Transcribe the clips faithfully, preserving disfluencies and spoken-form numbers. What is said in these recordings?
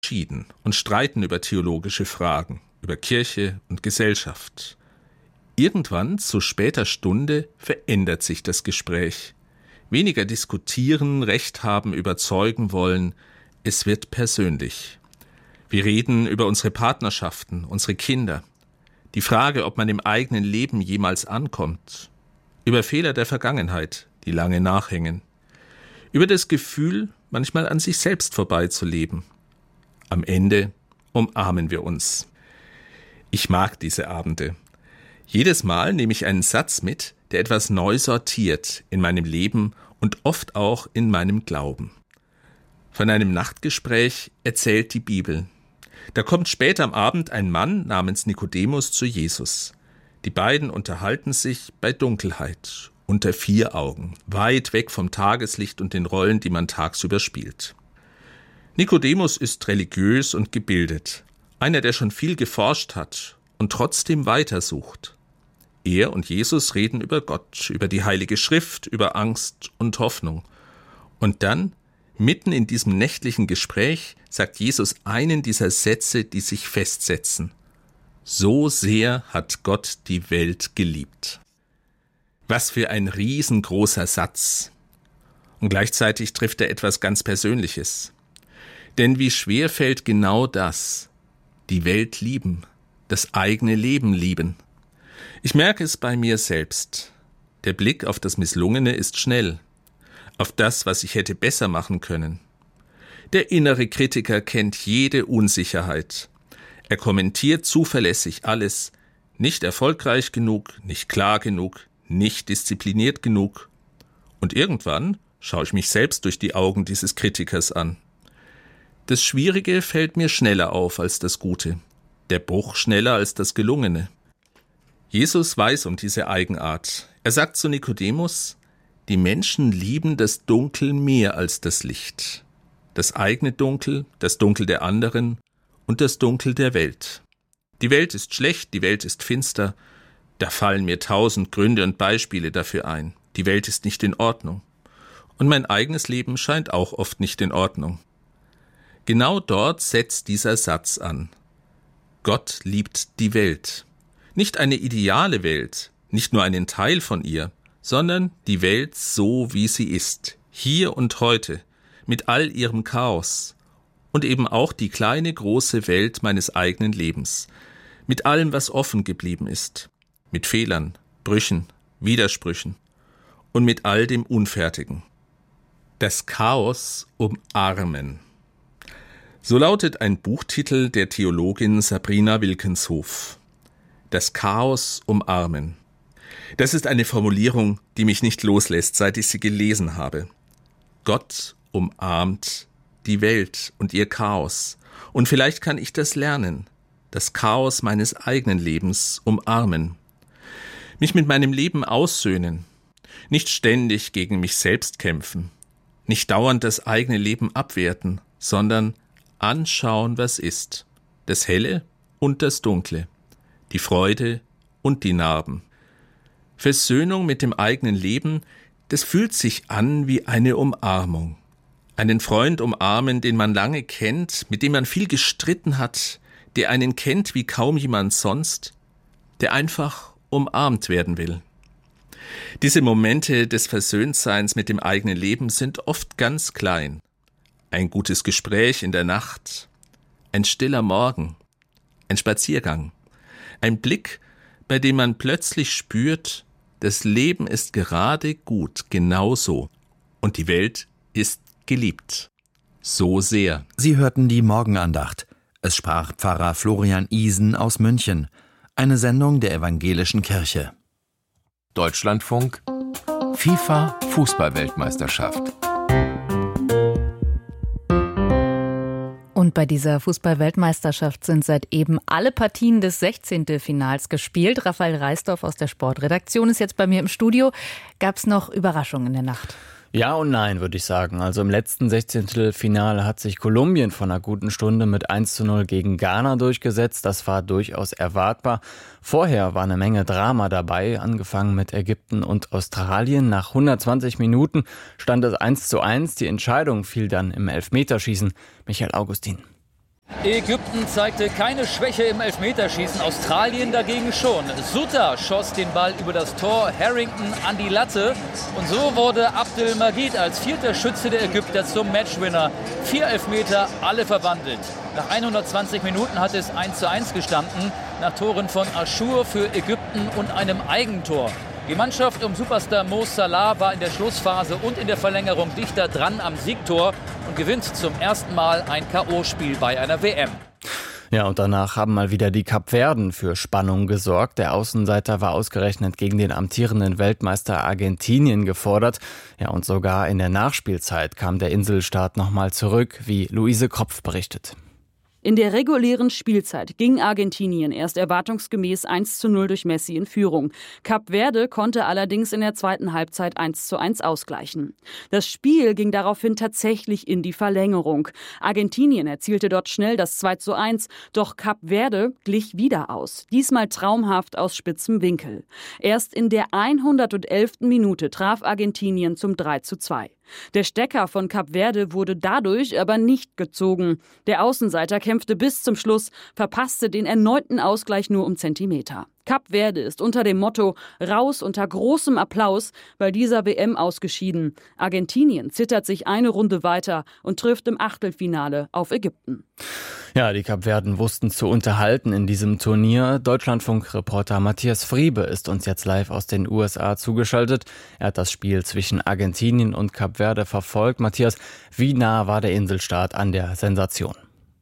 entschieden und streiten über theologische Fragen, über Kirche und Gesellschaft. Irgendwann, zu später Stunde, verändert sich das Gespräch. Weniger diskutieren, Recht haben, überzeugen wollen, es wird persönlich. Wir reden über unsere Partnerschaften, unsere Kinder, die Frage, ob man im eigenen Leben jemals ankommt, über Fehler der Vergangenheit, die lange nachhängen, über das Gefühl, manchmal an sich selbst vorbeizuleben. Am Ende umarmen wir uns. Ich mag diese Abende. Jedes Mal nehme ich einen Satz mit, der etwas neu sortiert in meinem Leben und oft auch in meinem Glauben. Von einem Nachtgespräch erzählt die Bibel. Da kommt später am Abend ein Mann namens Nikodemus zu Jesus. Die beiden unterhalten sich bei Dunkelheit, unter vier Augen, weit weg vom Tageslicht und den Rollen, die man tagsüber spielt. Nikodemus ist religiös und gebildet, einer, der schon viel geforscht hat und trotzdem weitersucht. Er und Jesus reden über Gott, über die Heilige Schrift, über Angst und Hoffnung. Und dann, mitten in diesem nächtlichen Gespräch, sagt Jesus einen dieser Sätze, die sich festsetzen. So sehr hat Gott die Welt geliebt. Was für ein riesengroßer Satz. Und gleichzeitig trifft er etwas ganz Persönliches. Denn wie schwer fällt genau das, die Welt lieben, das eigene Leben lieben. Ich merke es bei mir selbst. Der Blick auf das Misslungene ist schnell, auf das, was ich hätte besser machen können. Der innere Kritiker kennt jede Unsicherheit. Er kommentiert zuverlässig alles, nicht erfolgreich genug, nicht klar genug, nicht diszipliniert genug. Und irgendwann schaue ich mich selbst durch die Augen dieses Kritikers an. Das Schwierige fällt mir schneller auf als das Gute, der Bruch schneller als das Gelungene. Jesus weiß um diese Eigenart. Er sagt zu Nikodemus, die Menschen lieben das Dunkel mehr als das Licht. Das eigene Dunkel, das Dunkel der anderen und das Dunkel der Welt. Die Welt ist schlecht, die Welt ist finster. Da fallen mir tausend Gründe und Beispiele dafür ein. Die Welt ist nicht in Ordnung. Und mein eigenes Leben scheint auch oft nicht in Ordnung. Genau dort setzt dieser Satz an. Gott liebt die Welt. Nicht eine ideale Welt, nicht nur einen Teil von ihr, sondern die Welt so, wie sie ist, hier und heute, mit all ihrem Chaos und eben auch die kleine, große Welt meines eigenen Lebens, mit allem, was offen geblieben ist, mit Fehlern, Brüchen, Widersprüchen und mit all dem Unfertigen. Das Chaos umarmen. So lautet ein Buchtitel der Theologin Sabrina Wilkenshof. Das Chaos umarmen. Das ist eine Formulierung, die mich nicht loslässt, seit ich sie gelesen habe. Gott umarmt die Welt und ihr Chaos. Und vielleicht kann ich das lernen, das Chaos meines eigenen Lebens umarmen. Mich mit meinem Leben aussöhnen, nicht ständig gegen mich selbst kämpfen, nicht dauernd das eigene Leben abwerten, sondern anschauen, was ist, das Helle und das Dunkle. Die Freude und die Narben. Versöhnung mit dem eigenen Leben, das fühlt sich an wie eine Umarmung. Einen Freund umarmen, den man lange kennt, mit dem man viel gestritten hat, der einen kennt wie kaum jemand sonst, der einfach umarmt werden will. Diese Momente des Versöhntseins mit dem eigenen Leben sind oft ganz klein. Ein gutes Gespräch in der Nacht, ein stiller Morgen, ein Spaziergang. Ein Blick, bei dem man plötzlich spürt, das Leben ist gerade gut, genau so. Und die Welt ist geliebt. So sehr. Sie hörten die Morgenandacht. Es sprach Pfarrer Florian Isen aus München. Eine Sendung der Evangelischen Kirche. Deutschlandfunk FIFA Fußball-Weltmeisterschaft. Und bei dieser Fußball-Weltmeisterschaft sind seit eben alle Partien des Sechzehntelfinals gespielt. Raphael Reisdorf aus der Sportredaktion ist jetzt bei mir im Studio. Gab es noch Überraschungen in der Nacht? Ja und nein, würde ich sagen. Also im letzten Sechzehntelfinale hat sich Kolumbien vor einer guten Stunde mit eins zu null gegen Ghana durchgesetzt. Das war durchaus erwartbar. Vorher war eine Menge Drama dabei, angefangen mit Ägypten und Australien. Nach hundertzwanzig Minuten stand es eins zu eins. Die Entscheidung fiel dann im Elfmeterschießen. Michael Augustin. Ägypten zeigte keine Schwäche im Elfmeterschießen, Australien dagegen schon. Sutter schoss den Ball über das Tor, Harrington an die Latte. Und so wurde Abdelmajid als vierter Schütze der Ägypter zum Matchwinner. Vier Elfmeter, alle verwandelt. Nach hundertzwanzig Minuten hat es eins zu eins gestanden, nach Toren von Aschur für Ägypten und einem Eigentor. Die Mannschaft um Superstar Mo Salah war in der Schlussphase und in der Verlängerung dichter dran am Siegtor und gewinnt zum ersten Mal ein K O-Spiel bei einer W M. Ja, und danach haben mal wieder die Kapverden für Spannung gesorgt. Der Außenseiter war ausgerechnet gegen den amtierenden Weltmeister Argentinien gefordert. Ja, und sogar in der Nachspielzeit kam der Inselstaat nochmal zurück, wie Luise Kropf berichtet. In der regulären Spielzeit ging Argentinien erst erwartungsgemäß eins zu null durch Messi in Führung. Kap Verde konnte allerdings in der zweiten Halbzeit eins zu eins ausgleichen. Das Spiel ging daraufhin tatsächlich in die Verlängerung. Argentinien erzielte dort schnell das zwei zu eins, doch Kap Verde glich wieder aus. Diesmal traumhaft aus spitzem Winkel. Erst in der hundertelften Minute traf Argentinien zum drei zu zwei. Der Stecker von Kap Verde wurde dadurch aber nicht gezogen. Der Außenseiter kämpfte bis zum Schluss, verpasste den erneuten Ausgleich nur um Zentimeter. Kap Verde ist unter dem Motto „Raus unter großem Applaus“ bei dieser W M ausgeschieden. Argentinien zittert sich eine Runde weiter und trifft im Achtelfinale auf Ägypten. Ja, die Kapverden wussten zu unterhalten in diesem Turnier. Deutschlandfunk-Reporter Matthias Friebe ist uns jetzt live aus den U S A zugeschaltet. Er hat das Spiel zwischen Argentinien und Kap Verde verfolgt. Matthias, wie nah war der Inselstaat an der Sensation?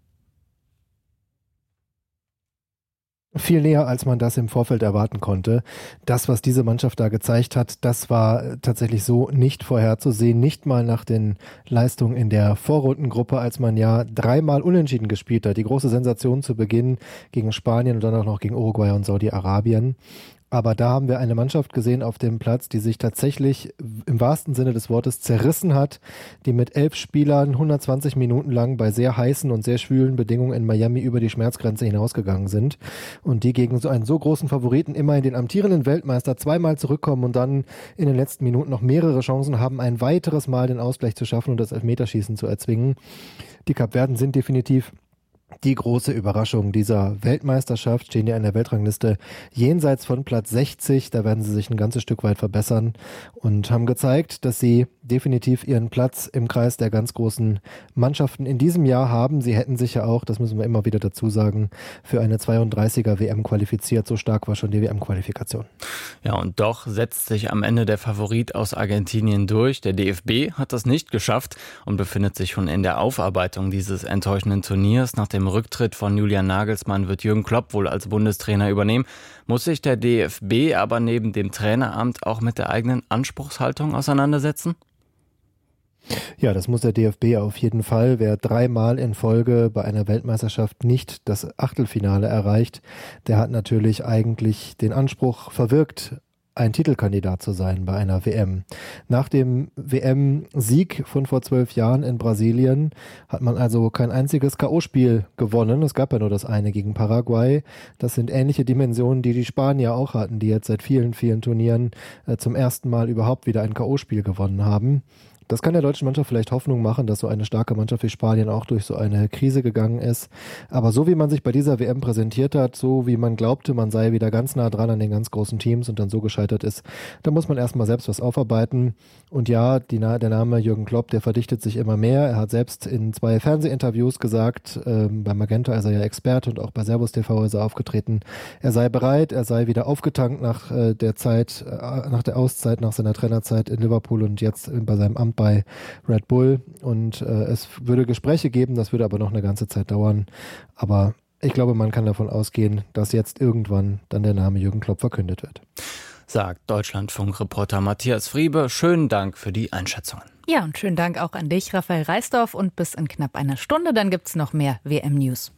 Viel näher, als man das im Vorfeld erwarten konnte. Das, was diese Mannschaft da gezeigt hat, das war tatsächlich so nicht vorherzusehen. Nicht mal nach den Leistungen in der Vorrundengruppe, als man ja dreimal unentschieden gespielt hat. Die große Sensation zu Beginn gegen Spanien und dann auch noch gegen Uruguay und Saudi-Arabien. Aber da haben wir eine Mannschaft gesehen auf dem Platz, die sich tatsächlich im wahrsten Sinne des Wortes zerrissen hat, die mit elf Spielern hundertzwanzig Minuten lang bei sehr heißen und sehr schwülen Bedingungen in Miami über die Schmerzgrenze hinausgegangen sind und die gegen so einen so großen Favoriten, immerhin den amtierenden Weltmeister, zweimal zurückkommen und dann in den letzten Minuten noch mehrere Chancen haben, ein weiteres Mal den Ausgleich zu schaffen und das Elfmeterschießen zu erzwingen. Die Kapverden sind definitiv die große Überraschung dieser Weltmeisterschaft, stehen ja in der Weltrangliste jenseits von Platz sechzig. Da werden sie sich ein ganzes Stück weit verbessern und haben gezeigt, dass sie definitiv ihren Platz im Kreis der ganz großen Mannschaften in diesem Jahr haben. Sie hätten sich ja auch, das müssen wir immer wieder dazu sagen, für eine zweiunddreißiger W M qualifiziert. So stark war schon die W M-Qualifikation. Ja, und doch setzt sich am Ende der Favorit aus Argentinien durch. Der D F B hat das nicht geschafft und befindet sich schon in der Aufarbeitung dieses enttäuschenden Turniers. Nach dem Rücktritt von Julian Nagelsmann wird Jürgen Klopp wohl als Bundestrainer übernehmen. Muss sich der D F B aber neben dem Traineramt auch mit der eigenen Anspruchshaltung auseinandersetzen? Ja, das muss der D F B auf jeden Fall. Wer dreimal in Folge bei einer Weltmeisterschaft nicht das Achtelfinale erreicht, der hat natürlich eigentlich den Anspruch verwirkt, ein Titelkandidat zu sein bei einer W M. Nach dem W M-Sieg von vor zwölf Jahren in Brasilien hat man also kein einziges K O-Spiel gewonnen. Es gab ja nur das eine gegen Paraguay. Das sind ähnliche Dimensionen, die die Spanier auch hatten, die jetzt seit vielen, vielen Turnieren äh, zum ersten Mal überhaupt wieder ein K O-Spiel gewonnen haben. Das kann der deutschen Mannschaft vielleicht Hoffnung machen, dass so eine starke Mannschaft wie Spanien auch durch so eine Krise gegangen ist. Aber so wie man sich bei dieser W M präsentiert hat, so wie man glaubte, man sei wieder ganz nah dran an den ganz großen Teams und dann so gescheitert ist, da muss man erstmal selbst was aufarbeiten. Und ja, die, der Name Jürgen Klopp, der verdichtet sich immer mehr. Er hat selbst in zwei Fernsehinterviews gesagt, ähm, bei Magenta ist er ja Experte und auch bei Servus T V ist er aufgetreten, er sei bereit, er sei wieder aufgetankt nach äh, der Zeit, äh, nach der Auszeit, nach seiner Trainerzeit in Liverpool und jetzt bei seinem Amt bei Red Bull und äh, es würde Gespräche geben, das würde aber noch eine ganze Zeit dauern, aber ich glaube, man kann davon ausgehen, dass jetzt irgendwann dann der Name Jürgen Klopp verkündet wird. Sagt Deutschlandfunk-Reporter Matthias Friebe. Schönen Dank für die Einschätzungen. Ja, und schönen Dank auch an dich, Raphael Reisdorf, und bis in knapp einer Stunde, dann gibt's noch mehr W M-News.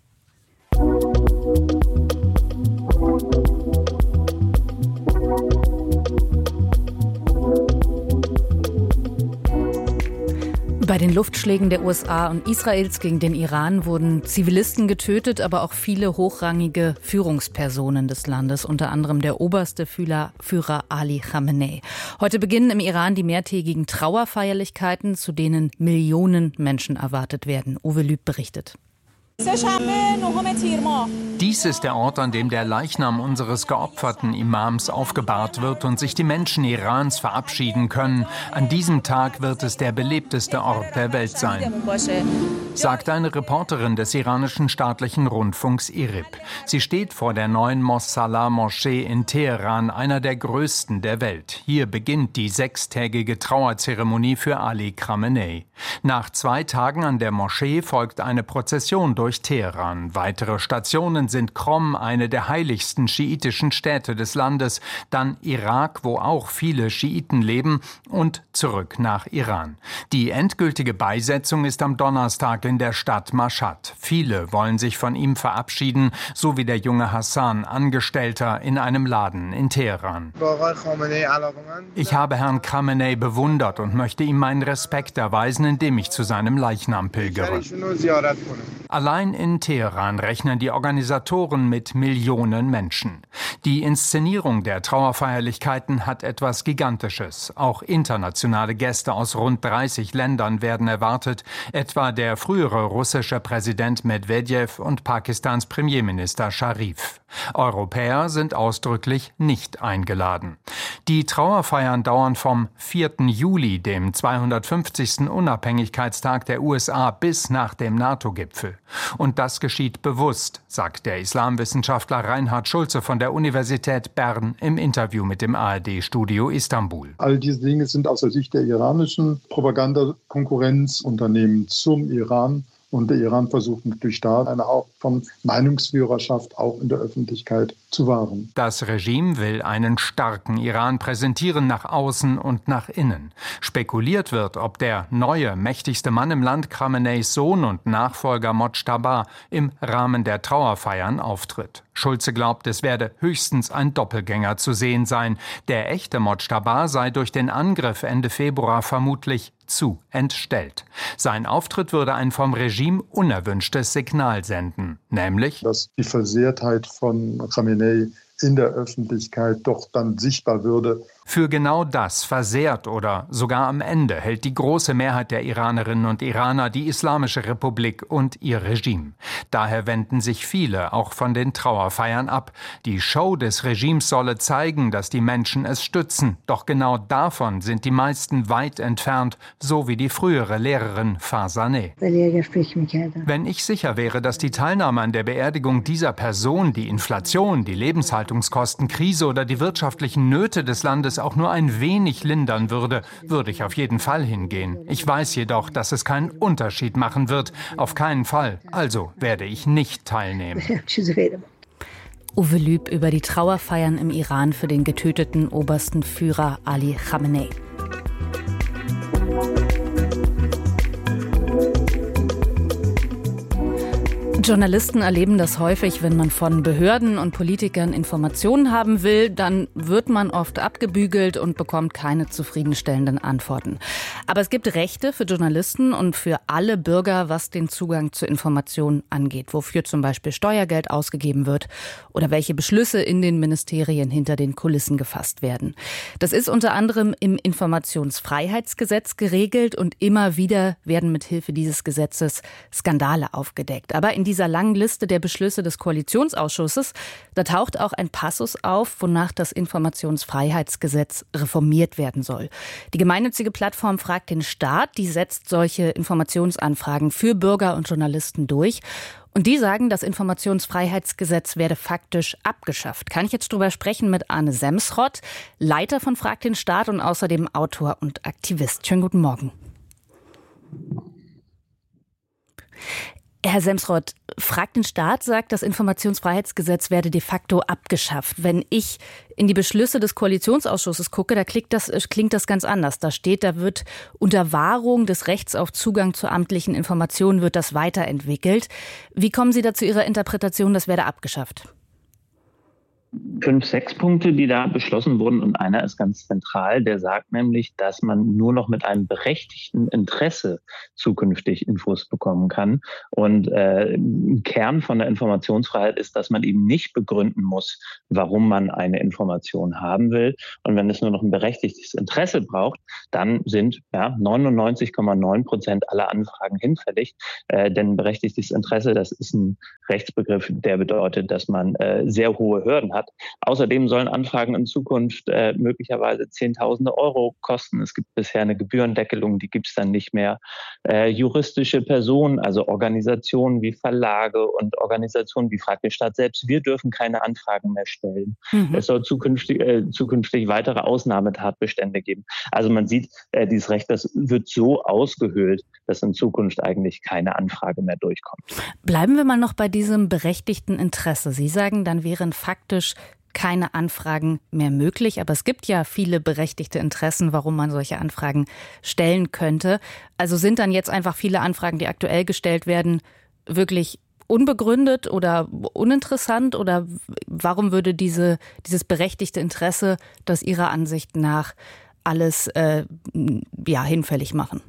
Bei den Luftschlägen der U S A und Israels gegen den Iran wurden Zivilisten getötet, aber auch viele hochrangige Führungspersonen des Landes, unter anderem der oberste Führer, Führer Ali Khamenei. Heute beginnen im Iran die mehrtägigen Trauerfeierlichkeiten, zu denen Millionen Menschen erwartet werden. Uwe Lüb berichtet. Dies ist der Ort, an dem der Leichnam unseres geopferten Imams aufgebahrt wird und sich die Menschen Irans verabschieden können. An diesem Tag wird es der belebteste Ort der Welt sein, sagt eine Reporterin des iranischen staatlichen Rundfunks I R I B. Sie steht vor der neuen Mossalah-Moschee in Teheran, einer der größten der Welt. Hier beginnt die sechstägige Trauerzeremonie für Ali Khamenei. Nach zwei Tagen an der Moschee folgt eine Prozession durch Teheran. Weitere Stationen sind Qom, eine der heiligsten schiitischen Städte des Landes, dann Irak, wo auch viele Schiiten leben, und zurück nach Iran. Die endgültige Beisetzung ist am Donnerstag in der Stadt Mashhad. Viele wollen sich von ihm verabschieden, so wie der junge Hassan, Angestellter in einem Laden in Teheran. Ich habe Herrn Khamenei bewundert und möchte ihm meinen Respekt erweisen, indem ich zu seinem Leichnam pilgere. Allein in Teheran rechnen die Organisatoren mit Millionen Menschen. Die Inszenierung der Trauerfeierlichkeiten hat etwas Gigantisches. Auch internationale Gäste aus rund dreißig Ländern werden erwartet, etwa der frühere russische Präsident Medwedew und Pakistans Premierminister Scharif. Europäer sind ausdrücklich nicht eingeladen. Die Trauerfeiern dauern vom vierten Juli, dem zweihundertfünfzigsten Unabhängigkeitstag der U S A, bis nach dem NATO-Gipfel. Und das geschieht bewusst, sagt der Islamwissenschaftler Reinhard Schulze von der Universität Bern im Interview mit dem A R D-Studio Istanbul. All diese Dinge sind aus der Sicht der iranischen Propagandakonkurrenzunternehmen zum Iran. Und der Iran versucht natürlich da eine Art von Meinungsführerschaft auch in der Öffentlichkeit zu wahren. Das Regime will einen starken Iran präsentieren nach außen und nach innen. Spekuliert wird, ob der neue, mächtigste Mann im Land, Khameneis Sohn und Nachfolger Mojtaba, im Rahmen der Trauerfeiern auftritt. Schulze glaubt, es werde höchstens ein Doppelgänger zu sehen sein. Der echte Mojtaba sei durch den Angriff Ende Februar vermutlich zu entstellt. Sein Auftritt würde ein vom Regime unerwünschtes Signal senden, nämlich, dass die Versehrtheit von Khamenei in der Öffentlichkeit doch dann sichtbar würde. Für genau das, versehrt oder sogar am Ende, hält die große Mehrheit der Iranerinnen und Iraner die Islamische Republik und ihr Regime. Daher wenden sich viele auch von den Trauerfeiern ab. Die Show des Regimes solle zeigen, dass die Menschen es stützen. Doch genau davon sind die meisten weit entfernt, so wie die frühere Lehrerin Farzaneh. Wenn ich sicher wäre, dass die Teilnahme an der Beerdigung dieser Person die Inflation, die Lebenshaltungskostenkrise oder die wirtschaftlichen Nöte des Landes auch nur ein wenig lindern würde, würde ich auf jeden Fall hingehen. Ich weiß jedoch, dass es keinen Unterschied machen wird. Auf keinen Fall. Also werde ich nicht teilnehmen. Uwe Lüb über die Trauerfeiern im Iran für den getöteten obersten Führer Ali Khamenei. Journalisten erleben das häufig, wenn man von Behörden und Politikern Informationen haben will, dann wird man oft abgebügelt und bekommt keine zufriedenstellenden Antworten. Aber es gibt Rechte für Journalisten und für alle Bürger, was den Zugang zu Informationen angeht, wofür zum Beispiel Steuergeld ausgegeben wird oder welche Beschlüsse in den Ministerien hinter den Kulissen gefasst werden. Das ist unter anderem im Informationsfreiheitsgesetz geregelt und immer wieder werden mit Hilfe dieses Gesetzes Skandale aufgedeckt. Aber in dieser langen Liste der Beschlüsse des Koalitionsausschusses, da taucht auch ein Passus auf, wonach das Informationsfreiheitsgesetz reformiert werden soll. Die gemeinnützige Plattform Frag den Staat, die setzt solche Informationsanfragen für Bürger und Journalisten durch. Und die sagen, das Informationsfreiheitsgesetz werde faktisch abgeschafft. Kann ich jetzt drüber sprechen mit Arne Semsrott, Leiter von Frag den Staat und außerdem Autor und Aktivist. Schönen guten Morgen. Herr Semsrott, Frag den Staat sagt, das Informationsfreiheitsgesetz werde de facto abgeschafft. Wenn ich in die Beschlüsse des Koalitionsausschusses gucke, da klingt das, klingt das ganz anders. Da steht, da wird unter Wahrung des Rechts auf Zugang zu amtlichen Informationen wird das weiterentwickelt. Wie kommen Sie da zu Ihrer Interpretation, das werde abgeschafft? fünf, sechs Punkte, die da beschlossen wurden. Und einer ist ganz zentral, der sagt nämlich, dass man nur noch mit einem berechtigten Interesse zukünftig Infos bekommen kann. Und äh, ein Kern von der Informationsfreiheit ist, dass man eben nicht begründen muss, warum man eine Information haben will. Und wenn es nur noch ein berechtigtes Interesse braucht, dann sind ja, neunundneunzig Komma neun Prozent aller Anfragen hinfällig. Äh, denn berechtigtes Interesse, das ist ein Rechtsbegriff, der bedeutet, dass man äh, sehr hohe Hürden hat. Außerdem sollen Anfragen in Zukunft äh, möglicherweise Zehntausende Euro kosten. Es gibt bisher eine Gebührendeckelung, die gibt es dann nicht mehr. Äh, juristische Personen, also Organisationen wie Verlage und Organisationen wie Frag den Staat selbst, wir dürfen keine Anfragen mehr stellen. Mhm. Es soll zukünftig, äh, zukünftig weitere Ausnahmetatbestände geben. Also man sieht, äh, dieses Recht, das wird so ausgehöhlt, dass in Zukunft eigentlich keine Anfrage mehr durchkommt. Bleiben wir mal noch bei diesem berechtigten Interesse. Sie sagen, dann wären faktisch keine Anfragen mehr möglich. Aber es gibt ja viele berechtigte Interessen, warum man solche Anfragen stellen könnte. Also sind dann jetzt einfach viele Anfragen, die aktuell gestellt werden, wirklich unbegründet oder uninteressant? Oder warum würde diese, dieses berechtigte Interesse das Ihrer Ansicht nach alles äh, ja, hinfällig machen?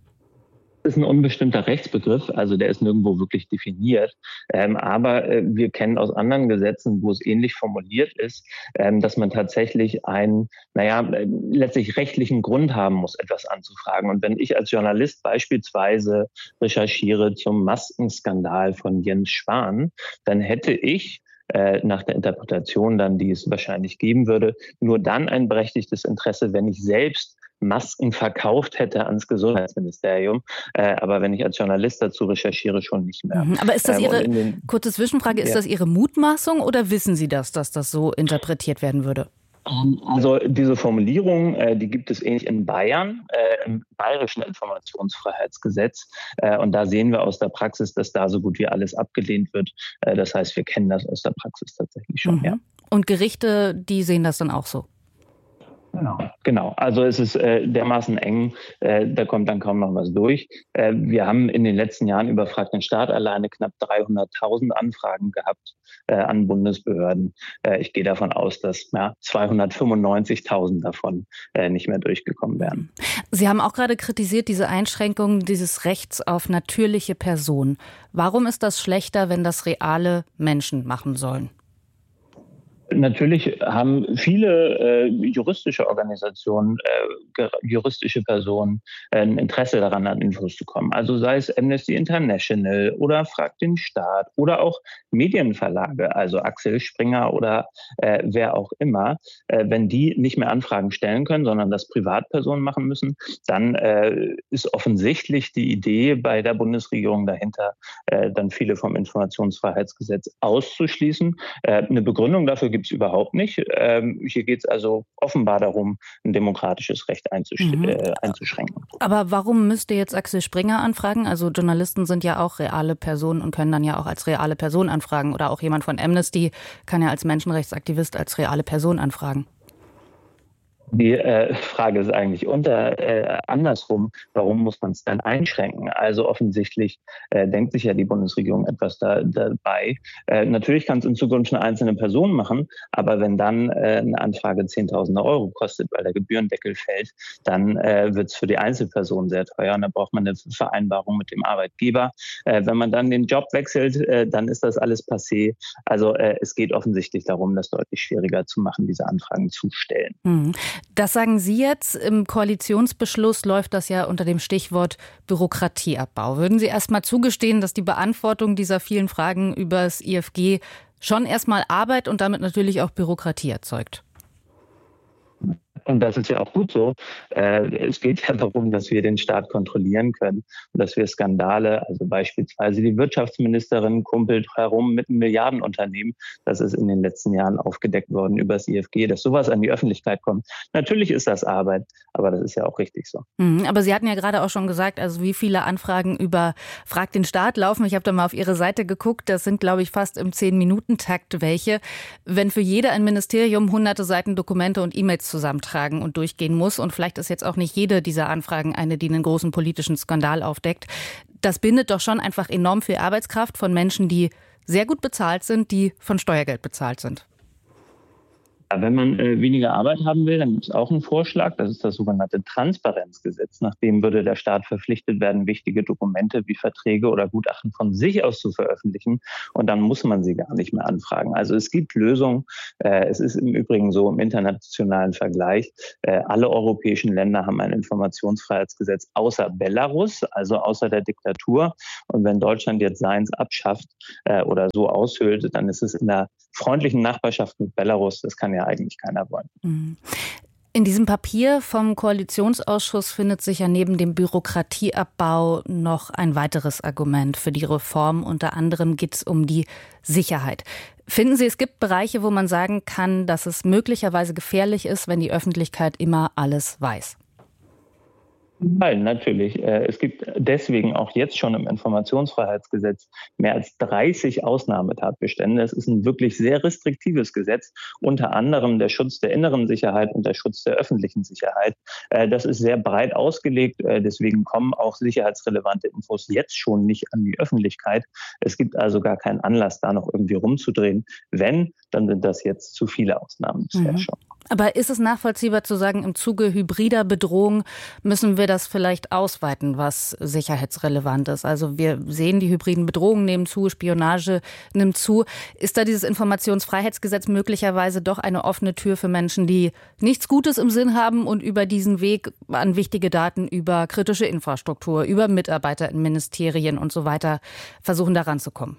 Das ist ein unbestimmter Rechtsbegriff, also der ist nirgendwo wirklich definiert. Ähm, aber äh, wir kennen aus anderen Gesetzen, wo es ähnlich formuliert ist, ähm, dass man tatsächlich einen, naja, äh, letztlich rechtlichen Grund haben muss, etwas anzufragen. Und wenn ich als Journalist beispielsweise recherchiere zum Maskenskandal von Jens Spahn, dann hätte ich äh, nach der Interpretation dann, die es wahrscheinlich geben würde, nur dann ein berechtigtes Interesse, wenn ich selbst Masken verkauft hätte ans Gesundheitsministerium. Äh, aber wenn ich als Journalist dazu recherchiere, schon nicht mehr. Aber ist das Ihre, ähm, kurze Zwischenfrage, ist ja. das Ihre Mutmaßung oder wissen Sie das, dass das so interpretiert werden würde? Also diese Formulierung, äh, die gibt es ähnlich in Bayern, äh, im bayerischen Informationsfreiheitsgesetz. Äh, und da sehen wir aus der Praxis, dass da so gut wie alles abgelehnt wird. Äh, das heißt, wir kennen das aus der Praxis tatsächlich schon. Mhm. Ja. Und Gerichte, die sehen das dann auch so? Genau. genau, also es ist äh, dermaßen eng, äh, da kommt dann kaum noch was durch. Äh, wir haben in den letzten Jahren über Frag den Staat alleine knapp dreihunderttausend Anfragen gehabt äh, an Bundesbehörden. Äh, ich gehe davon aus, dass ja, zweihundertfünfundneunzigtausend davon äh, nicht mehr durchgekommen wären. Sie haben auch gerade kritisiert, diese Einschränkung dieses Rechts auf natürliche Personen. Warum ist das schlechter, wenn das reale Menschen machen sollen? Natürlich haben viele äh, juristische Organisationen, äh, juristische Personen äh, ein Interesse daran, an Infos zu kommen. Also sei es Amnesty International oder Frag den Staat oder auch Medienverlage, also Axel Springer oder äh, wer auch immer. Äh, wenn die nicht mehr Anfragen stellen können, sondern das Privatpersonen machen müssen, dann äh, ist offensichtlich die Idee bei der Bundesregierung dahinter, äh, dann viele vom Informationsfreiheitsgesetz auszuschließen. Äh, eine Begründung dafür gibt es überhaupt nicht. Ähm, hier geht es also offenbar darum, ein demokratisches Recht einzusch- mhm. äh, einzuschränken. Aber warum müsste jetzt Axel Springer anfragen? Also Journalisten sind ja auch reale Personen und können dann ja auch als reale Person anfragen. Oder auch jemand von Amnesty kann ja als Menschenrechtsaktivist als reale Person anfragen. Die äh, Frage ist eigentlich unter äh, andersrum, warum muss man es dann einschränken? Also offensichtlich äh, denkt sich ja die Bundesregierung etwas da, dabei. Äh, natürlich kann es in Zukunft eine einzelne Person machen, aber wenn dann äh, eine Anfrage zehntausende Euro kostet, weil der Gebührendeckel fällt, dann äh, wird es für die Einzelperson sehr teuer und da braucht man eine Vereinbarung mit dem Arbeitgeber. Äh, wenn man dann den Job wechselt, äh, dann ist das alles passé. Also äh, es geht offensichtlich darum, das deutlich schwieriger zu machen, diese Anfragen zu stellen. Mhm. Das sagen Sie jetzt. Im Koalitionsbeschluss läuft das ja unter dem Stichwort Bürokratieabbau. Würden Sie erst mal zugestehen, dass die Beantwortung dieser vielen Fragen über das I F G schon erstmal Arbeit und damit natürlich auch Bürokratie erzeugt? Und das ist ja auch gut so. Es geht ja darum, dass wir den Staat kontrollieren können und dass wir Skandale, also beispielsweise die Wirtschaftsministerin kumpelt herum mit einem Milliardenunternehmen. Das ist in den letzten Jahren aufgedeckt worden über das I F G, dass sowas an die Öffentlichkeit kommt. Natürlich ist das Arbeit, aber das ist ja auch richtig so. Aber Sie hatten ja gerade auch schon gesagt, also wie viele Anfragen über Frag den Staat laufen. Ich habe da mal auf Ihre Seite geguckt. Das sind, glaube ich, fast im zehn-Minuten-Takt welche. Wenn für jede ein Ministerium hunderte Seiten Dokumente und E-Mails zusammentragen und durchgehen muss. Und vielleicht ist jetzt auch nicht jede dieser Anfragen eine, die einen großen politischen Skandal aufdeckt. Das bindet doch schon einfach enorm viel Arbeitskraft von Menschen, die sehr gut bezahlt sind, die von Steuergeld bezahlt sind. Wenn man äh, weniger Arbeit haben will, dann gibt es auch einen Vorschlag. Das ist das sogenannte Transparenzgesetz. Nach dem würde der Staat verpflichtet werden, wichtige Dokumente wie Verträge oder Gutachten von sich aus zu veröffentlichen. Und dann muss man sie gar nicht mehr anfragen. Also es gibt Lösungen. Äh, es ist im Übrigen so im internationalen Vergleich. Äh, alle europäischen Länder haben ein Informationsfreiheitsgesetz außer Belarus, also außer der Diktatur. Und wenn Deutschland jetzt seins abschafft äh, oder so aushöhlt, dann ist es in der freundlichen Nachbarschaft mit Belarus. Das kann ja eigentlich keiner wollen. In diesem Papier vom Koalitionsausschuss findet sich ja neben dem Bürokratieabbau noch ein weiteres Argument für die Reform. Unter anderem geht es um die Sicherheit. Finden Sie, es gibt Bereiche, wo man sagen kann, dass es möglicherweise gefährlich ist, wenn die Öffentlichkeit immer alles weiß? Nein, natürlich. Es gibt deswegen auch jetzt schon im Informationsfreiheitsgesetz mehr als dreißig Ausnahmetatbestände. Es ist ein wirklich sehr restriktives Gesetz, unter anderem der Schutz der inneren Sicherheit und der Schutz der öffentlichen Sicherheit. Das ist sehr breit ausgelegt, deswegen kommen auch sicherheitsrelevante Infos jetzt schon nicht an die Öffentlichkeit. Es gibt also gar keinen Anlass, da noch irgendwie rumzudrehen. Wenn, dann sind das jetzt zu viele Ausnahmen bisher mhm. schon. Aber ist es nachvollziehbar zu sagen, im Zuge hybrider Bedrohung müssen wir das vielleicht ausweiten, was sicherheitsrelevant ist? Also wir sehen, die hybriden Bedrohungen nehmen zu, Spionage nimmt zu. Ist da dieses Informationsfreiheitsgesetz möglicherweise doch eine offene Tür für Menschen, die nichts Gutes im Sinn haben und über diesen Weg an wichtige Daten, über kritische Infrastruktur, über Mitarbeiter in Ministerien und so weiter versuchen, da ranzukommen?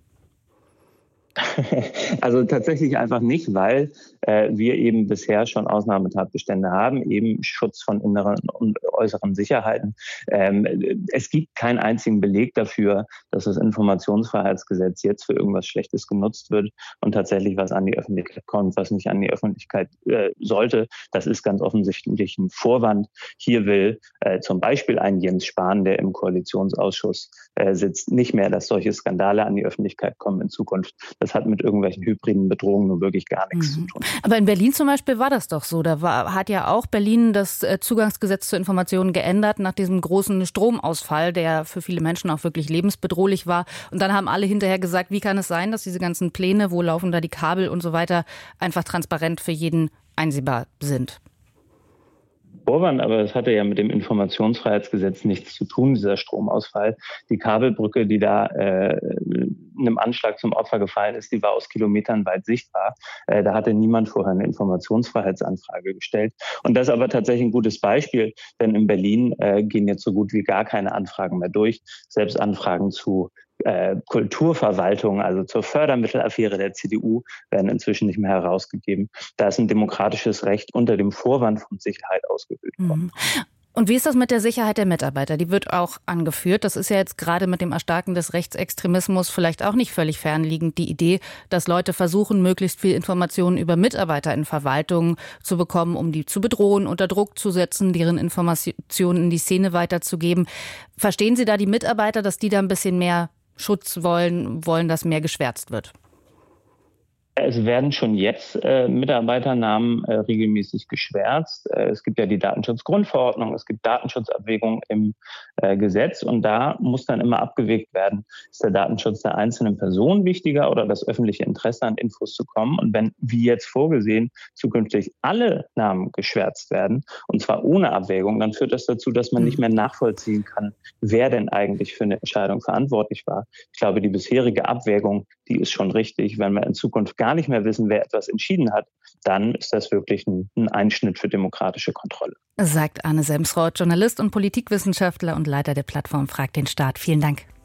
Also tatsächlich einfach nicht, weil äh, wir eben bisher schon Ausnahmetatbestände haben, eben Schutz von inneren und äußeren Sicherheiten. Ähm, es gibt keinen einzigen Beleg dafür, dass das Informationsfreiheitsgesetz jetzt für irgendwas Schlechtes genutzt wird und tatsächlich was an die Öffentlichkeit kommt, was nicht an die Öffentlichkeit äh, sollte. Das ist ganz offensichtlich ein Vorwand. Hier will äh, zum Beispiel ein Jens Spahn, der im Koalitionsausschuss äh, sitzt, nicht mehr, dass solche Skandale an die Öffentlichkeit kommen in Zukunft. Das hat mit irgendwelchen hybriden Bedrohungen nur wirklich gar nichts mhm. zu tun. Aber in Berlin zum Beispiel war das doch so. Da war, hat ja auch Berlin das Zugangsgesetz zu Informationen geändert nach diesem großen Stromausfall, der für viele Menschen auch wirklich lebensbedrohlich war. Und dann haben alle hinterher gesagt, wie kann es sein, dass diese ganzen Pläne, wo laufen da die Kabel und so weiter, einfach transparent für jeden einsehbar sind. Vorwand, aber es hatte ja mit dem Informationsfreiheitsgesetz nichts zu tun, dieser Stromausfall. Die Kabelbrücke, die da äh, einem Anschlag zum Opfer gefallen ist, die war aus Kilometern weit sichtbar. Äh, da hatte niemand vorher eine Informationsfreiheitsanfrage gestellt. Und das ist aber tatsächlich ein gutes Beispiel, denn in Berlin äh, gehen jetzt so gut wie gar keine Anfragen mehr durch. Selbst Anfragen zu Äh, Kulturverwaltung, also zur Fördermittelaffäre der C D U, werden inzwischen nicht mehr herausgegeben. Da ist ein demokratisches Recht unter dem Vorwand von Sicherheit ausgeübt worden. Und wie ist das mit der Sicherheit der Mitarbeiter? Die wird auch angeführt. Das ist ja jetzt gerade mit dem Erstarken des Rechtsextremismus vielleicht auch nicht völlig fernliegend, die Idee, dass Leute versuchen, möglichst viel Informationen über Mitarbeiter in Verwaltungen zu bekommen, um die zu bedrohen, unter Druck zu setzen, deren Informationen in die Szene weiterzugeben. Verstehen Sie da die Mitarbeiter, dass die da ein bisschen mehr Schutz wollen, wollen, dass mehr geschwärzt wird? Es werden schon jetzt äh, Mitarbeiternamen äh, regelmäßig geschwärzt. Äh, es gibt ja die Datenschutzgrundverordnung, es gibt Datenschutzabwägungen im äh, Gesetz und da muss dann immer abgewegt werden, ist der Datenschutz der einzelnen Person wichtiger oder das öffentliche Interesse an Infos zu kommen. Und wenn, wie jetzt vorgesehen, zukünftig alle Namen geschwärzt werden, und zwar ohne Abwägung, dann führt das dazu, dass man nicht mehr nachvollziehen kann, wer denn eigentlich für eine Entscheidung verantwortlich war. Ich glaube, die bisherige Abwägung, die ist schon richtig. Wenn wir in Zukunft gar nicht mehr wissen, wer etwas entschieden hat, dann ist das wirklich ein, ein Einschnitt für demokratische Kontrolle. Sagt Arne Semsrott, Journalist und Politikwissenschaftler und Leiter der Plattform Frag den Staat. Vielen Dank.